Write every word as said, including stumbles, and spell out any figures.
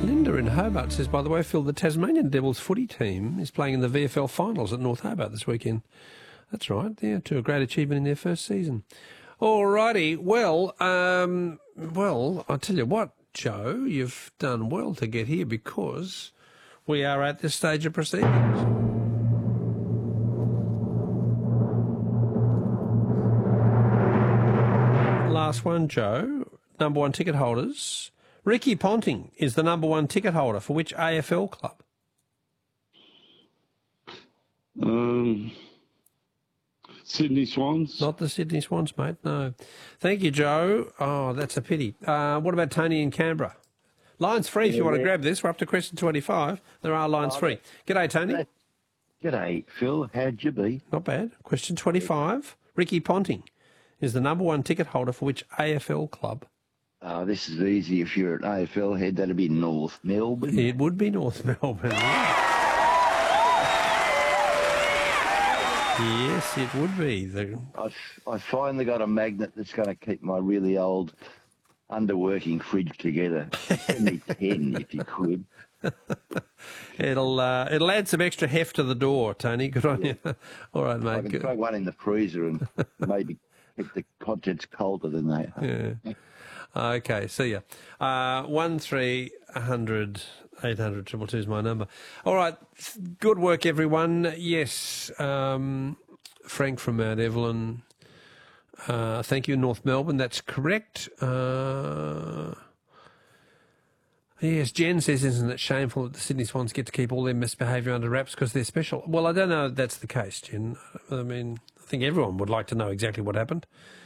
Linda in Hobart says, by the way, Phil, the Tasmanian Devils footy team is playing in the V F L finals at North Hobart this weekend. That's right, yeah, to a great achievement in their first season. All righty, well, um, well, I'll tell you what, Joe, you've done well to get here because we are at this stage of proceedings. Last one, Joe. Number one ticket holders. Ricky Ponting is the number one ticket holder for which A F L club? Um, Sydney Swans. Not the Sydney Swans, mate, no. Thank you, Joe. Oh, that's a pity. Uh, what about Tony in Canberra? Lines free if you want to grab this. We're up to question twenty-five. There are lines free. G'day, Tony. G'day, Phil. How'd you be? Not bad. Question twenty-five. Ricky Ponting is the number one ticket holder for which A F L club? Oh, this is easy. If you're an A F L head, that'd be North Melbourne. It would be North Melbourne. Yes, it would be. The... I've, I finally got a magnet that's going to keep my really old underworking fridge together. Send me ten if you could. It'll uh, it'll add some extra heft to the door, Tony. Good on you. All right, mate. I can Good. throw one in the freezer and maybe keep the contents colder than they are. Yeah. Okay, see ya. Uh, one three hundred eight hundred triple two is my number. All right, good work, everyone. Yes, um, Frank from Mount Evelyn. Uh, thank you, North Melbourne. That's correct. Uh, yes, Jen says, isn't it shameful that the Sydney Swans get to keep all their misbehaviour under wraps because they're special? Well, I don't know if that's the case, Jen. I mean, I think everyone would like to know exactly what happened.